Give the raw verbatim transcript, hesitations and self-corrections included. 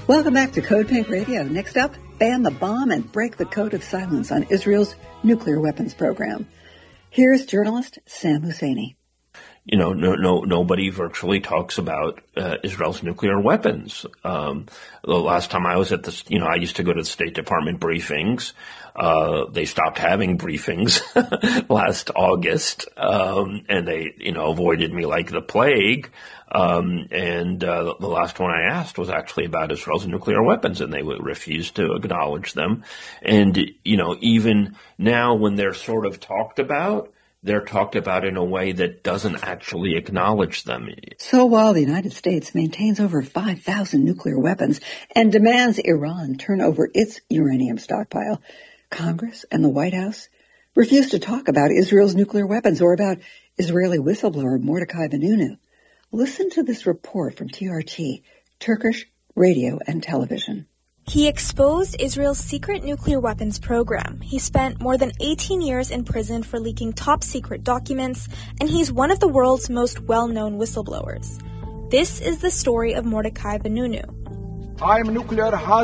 Welcome back to Code Pink Radio. Next up, ban the bomb and break the code of silence on Israel's nuclear weapons program. Here's journalist Sam Husseini. You know, no, no, nobody virtually talks about uh, Israel's nuclear weapons. Um, the last time I was at the, you know, I used to go to the State Department briefings. Uh, they stopped having briefings last August, um, and they, you know, avoided me like the plague. Um, and uh, the last one I asked was actually about Israel's nuclear weapons, and they would refuse to acknowledge them. And, you know, even now when they're sort of talked about, they're talked about in a way that doesn't actually acknowledge them. So while the United States maintains over five thousand nuclear weapons and demands Iran turn over its uranium stockpile, Congress and the White House refuse to talk about Israel's nuclear weapons or about Israeli whistleblower Mordechai Vanunu. Listen to this report from T R T, Turkish Radio and Television. He exposed Israel's secret nuclear weapons program. He spent more than eighteen years in prison for leaking top-secret documents, and he's one of the world's most well-known whistleblowers. This is the story of Mordechai Vanunu. I'm nuclear